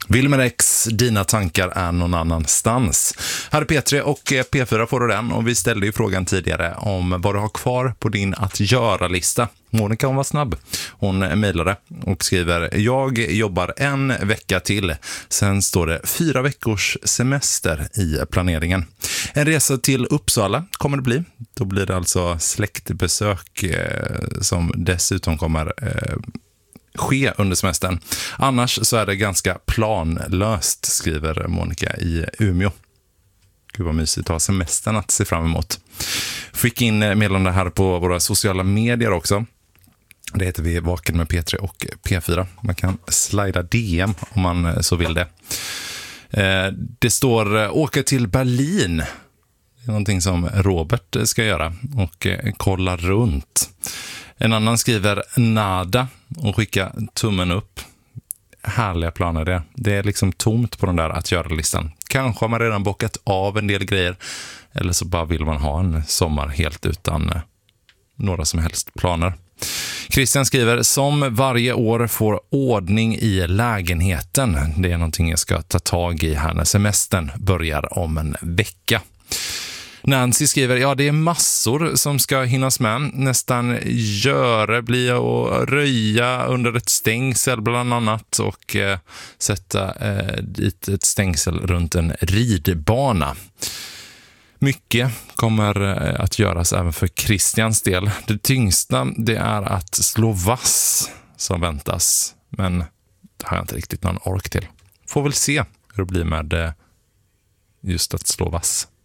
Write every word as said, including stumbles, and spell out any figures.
Wilmer X, dina tankar är någon annanstans. Här är P tre och P fyra får du den, och vi ställde ju frågan tidigare om vad du har kvar på din att göra-lista. Monica, hon var snabb. Hon mejlade och skriver: jag jobbar en vecka till. Sen står det fyra veckors semester i planeringen. En resa till Uppsala kommer det bli. Då blir det alltså släktbesök eh, som dessutom kommer eh, ske under semestern. Annars så är det ganska planlöst, skriver Monica i Umeå. Gud vad mysigt att ha semestern att se fram emot. Fick in meddelande här på våra sociala medier också. Det heter vi Vaken med P tre och P fyra. Man kan slida D M om man så vill det. Det står åka till Berlin. Det är någonting som Robert ska göra och kolla runt. En annan skriver nada och skicka tummen upp. Härliga planer det. Det är liksom tomt på den där att göra-listan. Kanske har man redan bockat av en del grejer. Eller så bara vill man ha en sommar helt utan eh, några som helst planer. Christian skriver: som varje år får ordning i lägenheten. Det är någonting jag ska ta tag i här när semestern börjar om en vecka. Nancy skriver: ja, det är massor som ska hinnas med. Nästan göra blir att röja under ett stängsel bland annat och eh, sätta eh, dit ett stängsel runt en ridbana. Mycket kommer eh, att göras även för Christians del. Det tyngsta det är att slå vass som väntas. Men det har jag inte riktigt någon ork till. Får väl se hur det blir med eh, just att slå vass.